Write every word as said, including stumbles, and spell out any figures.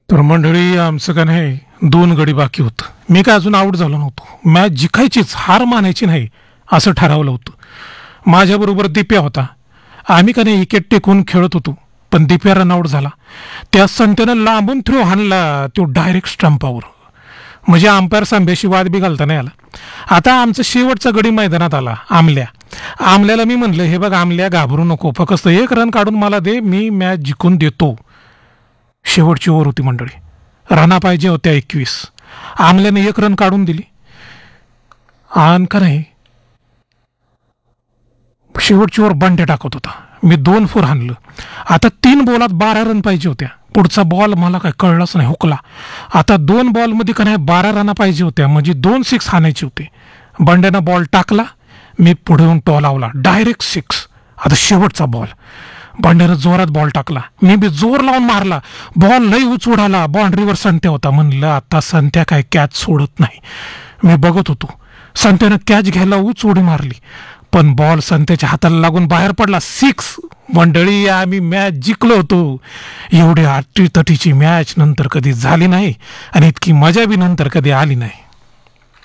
तर मंडळी आमचं का नाही दोन गडी बाकी होतं. मी काय अजून आऊट झालो नव्हतो. मॅच जिंकायचीच, हार मानायची नाही असं ठरवलं होतं. माझ्याबरोबर दिप्या होता. आम्ही का नाही विकेट टेकून खेळत होतो, पण दिप्या रन आऊट झाला. त्या संत्यानं लांबून थ्रो हाणला तो डायरेक्ट स्टंपावर. म्हणजे अंपायर सांब्याशी वाद बी घालता नाही आला. आता आमचं शेवटचा गडी मैदानात आला, आमल्या. आमल्याला मी म्हणलं, हे बघ आमल्या, घाबरू नको, फक्त एक रन काढून मला दे, मी मॅच जिंकून देतो. शेवटची ओव्हर होती मंडळी, रना पाहिजे होत्या एकवीस. आमल्याने एक रन काढून दिली. आण का नाही शेवटची ओव्हर बंड्या टाकत होता. मी दोन फोर हाणलं. आता तीन बॉलात बारा रन पाहिजे होत्या. पुढचा बॉल मला काय कळलाच नाही, हुकला. आता दोन बॉलमध्ये का नाही बारा रना पाहिजे होत्या, म्हणजे दोन सिक्स हाणायचे होते. बंड्यानं बॉल टाकला, मी पुढे येऊन टॉ लावला, डायरेक्ट सिक्स. आता शेवटचा बॉल, बंड्यानं जोरात बॉल टाकला, मी बी जोर लावून मारला. बॉल लई उच उडाला, बाउंड्रीवर संत्या होता. म्हणलं आता संत्या काय कॅच सोडत नाही. मी बघत होतो, संत्यानं कॅच घ्यायला उच उडी मारली, पण बॉल संत्याच्या हाताला लागून बाहेर पडला, सिक्स. मंडळी आम्ही मॅच जिंकलो होतो. एवढी अटीतटीची मॅच नंतर कधी झाली नाही आणि इतकी मजा बी नंतर कधी आली नाही.